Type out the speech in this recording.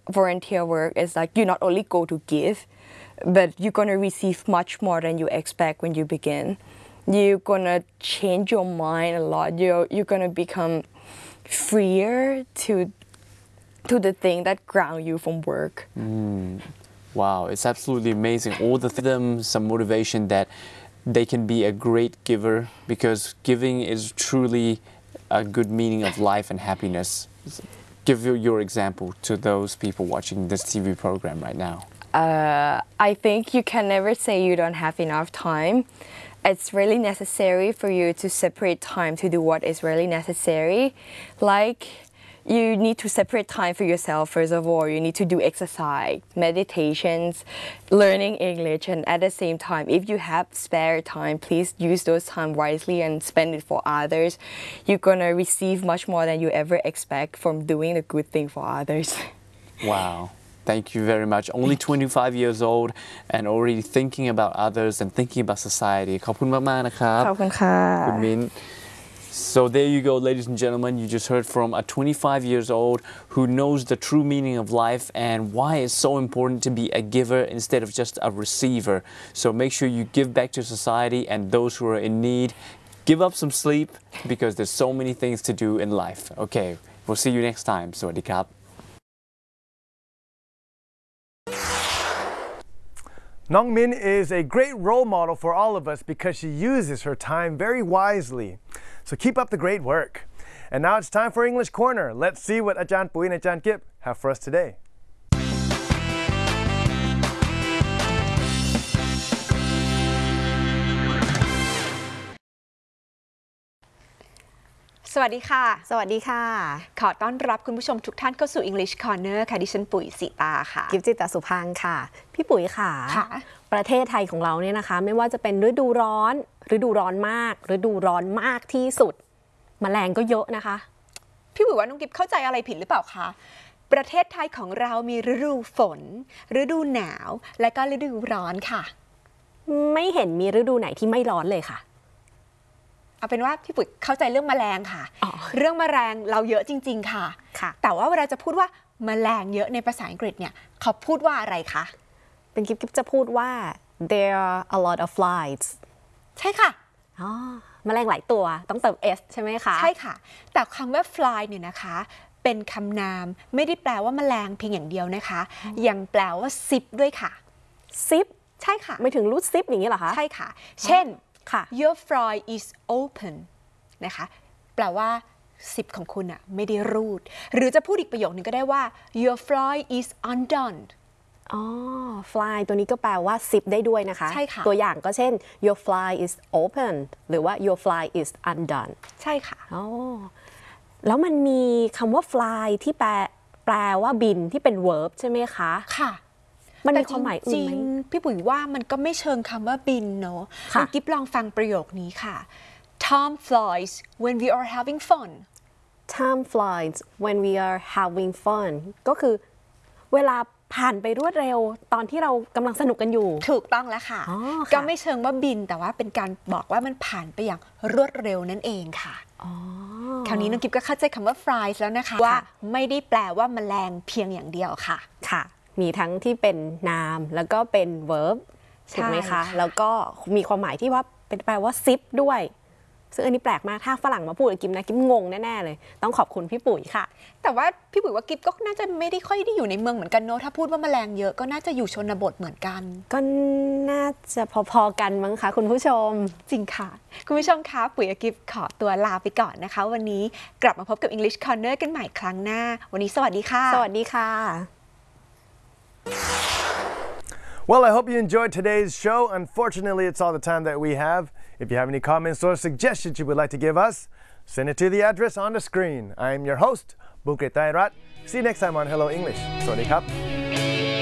volunteer work is like you not only go to give, but you're gonna receive much more than you expect when you begin. You're gonna change your mind a lot. You're gonna become freer to the thing that ground you from work. Wow, it's absolutely amazing. All the them some motivation that they can be a great giver, because giving is truly a good meaning of life and happiness. Give your example to those people watching this TV program right now. I think you can never say you don't have enough time. It's really necessary for you to separate time to do what is really necessary. Like, you need to separate time for yourself. First of all, you need to do exercise, meditations, learning English, and at the same time, if you have spare time, please use those time wisely and spend it for others. You're gonna receive much more than you ever expect from doing a good thing for others. Wow. Thank you very much. Only 25 years old and already thinking about others and thinking about society. ขอบคุณมากๆนะครับขอบคุณค่ะคุณมิ้น So there you go, ladies and gentlemen. You just heard from a 25 years old who knows the true meaning of life and why it's so important to be a giver instead of just a receiver. So make sure you give back to society and those who are in need. Give up some sleep because there's so many things to do in life. Okay, we'll see you next time. สวัสดีครับ Nong Min is a great role model for all of us because she uses her time very wisely. So keep up the great work. And now it's time for English Corner. Let's see what Ajahn Pui and Ajahn Kip have for us today. สวัสดีค่ะสวัสดีค่ะขอต้อนรับคุณผู้ชมทุกท่านเข้าสู่ English Corner ค่ะดิฉันปุ๋ยสิตาค่ะกิฟจิตตสุพังค์ค่ะ พี่ปุ๋ยค่ะ ประเทศไทยของเราเนี่ยนะคะไม่ว่าจะเป็นฤดูร้อนฤดูร้อนมากฤดูร้อนมากที่สุดแมลงก็เยอะนะคะพี่ปุ๋ยว่าน้องกิฟเข้าใจอะไรผิดหรือเปล่าคะประเทศไทยของเรามีฤดูฝนฤดูหนาวและก็ฤดูร้อนค่ะไม่เห็นมีฤดูไหนที่ไม่ร้อนเลยค่ะเอาเป็นว่าพี่ปุ๋ยเข้าใจเรื่องแมลงค่ะเรื่องแมลงเราเยอะจริงๆค่ะแต่ว่าเวลาจะพูดว่าแมลงเยอะในภาษาอังกฤษเนี่ยเขาพูดว่าอะไรคะเป็นกิฟจะพูดว่า there are a lot of flies ใช่ค่ะแมลงหลายตัวต้องเติม s ใช่ไหมคะใช่ค่ะแต่คำว่า fly เนี่ยนะคะเป็นคำนามไม่ได้แปลว่าแมลงเพียงอย่างเดียวนะคะยังแปลว่าซิปด้วยค่ะซิปใช่ค่ะไม่ถึงรูดซิปอย่างนี้เหรอคะใช่ค่ะเช่น Your fly is open นะคะแปลว่าซิปของคุณอะไม่ได้รูดหรือจะพูดอีกประโยคนึงก็ได้ว่า Your fly is undone fly ตัวนี้ก็แปลว่าซิปได้ด้วยนะคะใช่ค่ะตัวอย่างก็เช่น Your fly is open หรือว่า Your fly is undone ใช่ค่ะแล้วมันมีคำว่า fly ที่แปลว่าบินที่เป็น verb ใช่ไหมคะค่ะมันมีความหมายอื่นไหมพี่ปุ๋ยว่ามันก็ไม่เชิงคำว่าบินเนาะคุณกิ๊บลองฟังประโยคนี้ค่ะ Time flies when we are having fun Time flies when we are having fun ก็คือเวลาผ่านไปรวดเร็วตอนที่เรากำลังสนุกกันอยู่ถูกต้องแล้วค่ะก็ไม่เชิงว่าบินแต่ว่าเป็นการบอกว่ามันผ่านไปอย่างรวดเร็วนั่นเองค่ะคราวนี้น้องกิ๊บก็เข้าใจคำว่า flies แล้วนะคะว่าไม่ได้แปลว่าแมลงเพียงอย่างเดียวค่ะค่ะมีทั้งที่เป็นนามแล้วก็เป็น verb ถูกไหมคะแล้วก็มีความหมายที่ว่าเป็นแปลว่า zip ด้วยซึ่งอันนี้แปลกมากถ้าฝรั่งมาพูดกับกิมนะกิมงงแน่ๆเลยต้องขอบคุณพี่ปุ๋ยค่ะแต่ว่าพี่ปุ๋ยว่ากิฟก็น่าจะไม่ได้ค่อยได้อยู่ในเมืองเหมือนกันเนอะถ้าพูดว่าแมลงเยอะก็น่าจะอยู่ชนบทเหมือนกันก็น่าจะพอๆกันมั้งคะคุณผู้ชมจริงค่ะคุณผู้ชมคะปุ๋ยกับกิฟขอตัวลาไปก่อนนะคะวันนี้กลับมาพบกับ English Corner กันใหม่ครั้งหน้าวันนี้สวัสดีค่ะสวัสดีค่ะ Well, I hope you enjoyed today's show. Unfortunately, it's all the time that we have. If you have any comments or suggestions you would like to give us, send it to the address on the screen. I am your host, Bukit Thairat. See you next time on Hello English. สวัสดีครับ